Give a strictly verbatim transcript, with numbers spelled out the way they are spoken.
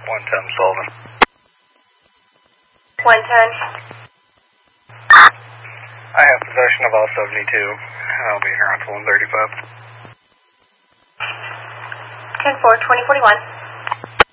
one ten Sullivan. one ten. I have possession of all seventy-two. I'll be here until one thirty-five. ten four, twenty forty-one.